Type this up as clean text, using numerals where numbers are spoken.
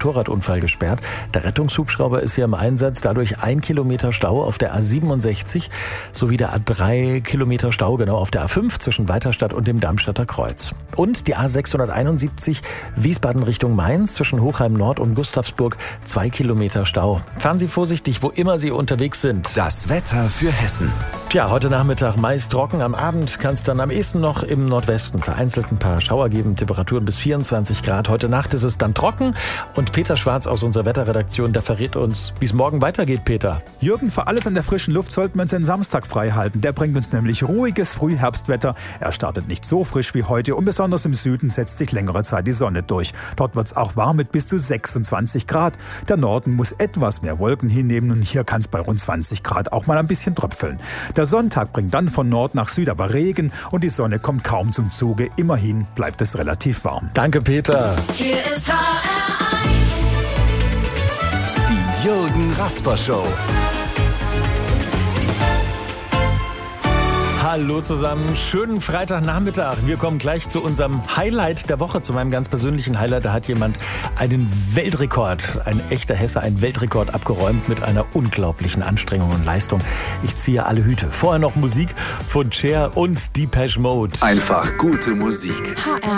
Motorradunfall gesperrt. Der Rettungshubschrauber ist hier im Einsatz. Dadurch 1 Kilometer Stau auf der A67 sowie der A3 Kilometer Stau genau auf der A5 zwischen Weiterstadt und dem Darmstadter Kreuz. Und die A671 Wiesbaden Richtung Mainz zwischen Hochheim Nord und Gustavsburg 2 Kilometer Stau. Fahren Sie vorsichtig, wo immer Sie unterwegs sind. Das Wetter für Hessen. Tja, heute Nachmittag meist trocken. Am Abend kann es dann am ehesten noch im Nordwesten vereinzelt ein paar Schauer geben. Temperaturen bis 24 Grad. Heute Nacht ist es dann trocken. Und Peter Schwarz aus unserer Wetterredaktion, der verrät uns, wie es morgen weitergeht, Peter. Jürgen, für alles an der frischen Luft sollten wir uns den Samstag frei halten. Der bringt uns nämlich ruhiges Frühherbstwetter. Er startet nicht so frisch wie heute und besonders im Süden setzt sich längere Zeit die Sonne durch. Dort wird es auch warm mit bis zu 26 Grad. Der Norden muss etwas mehr Wolken hinnehmen und hier kann es bei rund 20 Grad auch mal ein bisschen tröpfeln. Der Sonntag bringt dann von Nord nach Süd aber Regen und die Sonne kommt kaum zum Zuge. Immerhin bleibt es relativ warm. Danke, Peter. Hier ist HR1. Die Jürgen Rasper Show. Hallo zusammen, schönen Freitagnachmittag. Wir kommen gleich zu unserem Highlight der Woche, zu meinem ganz persönlichen Highlight. Da hat jemand einen Weltrekord, ein echter Hesse, einen Weltrekord abgeräumt mit einer unglaublichen Anstrengung und Leistung. Ich ziehe alle Hüte. Vorher noch Musik von Cher und Depeche Mode. Einfach gute Musik. HR